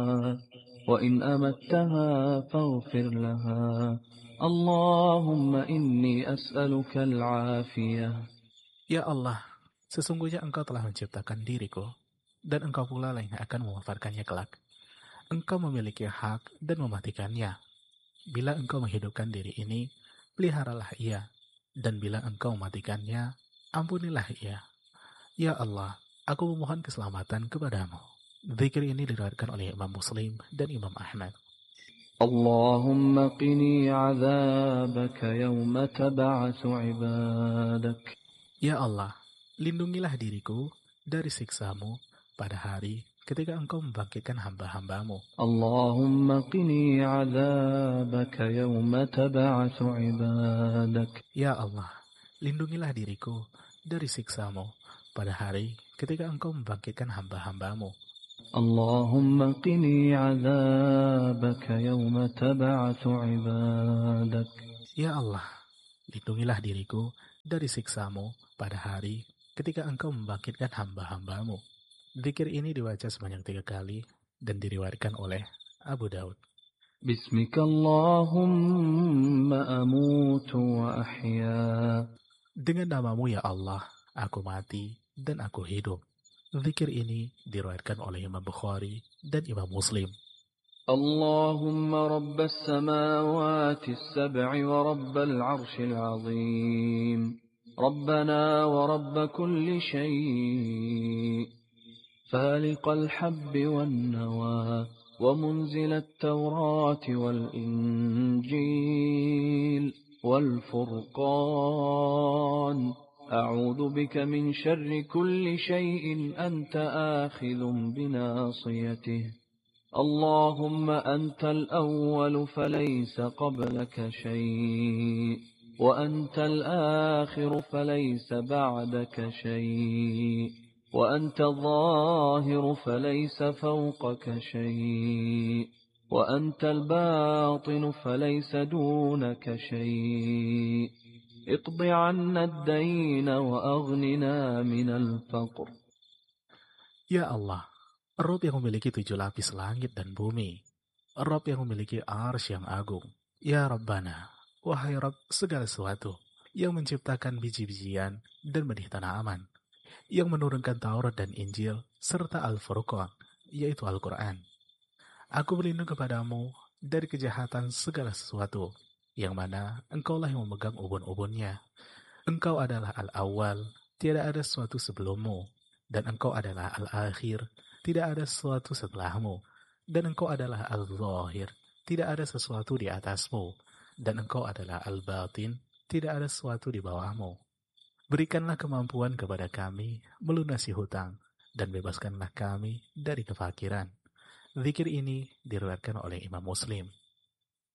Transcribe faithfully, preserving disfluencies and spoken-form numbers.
وإن أمتها فاغفر لها اللهم إني أسألك العافية. Ya Allah, sesungguhnya Engkau telah menciptakan diriku, dan Engkau pula lah yang akan mewafatkannya kelak. Engkau memiliki hak dan mematikannya. Bila Engkau menghidupkan diri ini, peliharalah ia, dan bila Engkau mematikannya, ampunilah ia. Ya Allah, aku memohon keselamatan kepadamu. Zikir ini diriwayatkan oleh Imam Muslim dan Imam Ahmad. اللهم قني عذابك يوم تبعث عبادك. Ya Allah, lindungilah diriku dari siksamu pada hari ketika Engkau membangkitkan hamba-hambamu. اللهم قني عذابك يوم تبعث عبادك. Ya Allah, lindungilah diriku dari siksamu pada hari ketika Engkau membangkitkan hamba-hambamu. اللهم قني عذابك يوم تبعث عبادك. Ya Allah, lindungilah diriku dari siksamu pada hari ketika Engkau membangkitkan hamba-hambamu. Zikir ini dibaca sebanyak tiga kali dan diriwayatkan oleh Abu Daud. بسمك اللهم أموت وأحيا. Dengan namamu ya Allah, aku mati dan aku hidup. Zikir ini diriwayatkan oleh Imam Bukhari dan Imam Muslim. اللهم رب السماوات السبع ورب العرش العظيم ربنا ورب كل شيء فالق الحب والنوى ومنزل التوراة والإنجيل والفرقان أعوذ بك من شر كل شيء أنت آخذ بناصيته اللهم أنت الأول فليس قبلك شيء وأنت الآخر فليس بعدك شيء وأنت الظاهر فليس فوقك شيء وأنت الباطن فليس دونك شيء اقض عنا الدين وأغننا من الفقر. Ya Allah, Rabb yang memiliki tujuh lapis langit dan bumi, Rabb yang memiliki arsy yang agung. Ya Rabbana, wahai Rabb segala sesuatu, yang menciptakan biji-bijian dan benih tanaman, yang menurunkan Taurat dan Injil, serta Al-Furqan, yaitu Al-Quran. Aku berlindung kepadamu dari kejahatan segala sesuatu, yang mana Engkaulah yang memegang ubun-ubunnya. Engkau adalah Al-Awwal, tiada ada sesuatu sebelummu, dan Engkau adalah Al-Akhir, tidak ada sesuatu setelahmu, dan Engkau adalah Al-Zahir, tidak ada sesuatu di atasmu, dan Engkau adalah Al-Batin, tidak ada sesuatu di bawahmu. Berikanlah kemampuan kepada kami melunasi hutang, dan bebaskanlah kami dari kefakiran. Zikir ini diriwayatkan oleh Imam Muslim.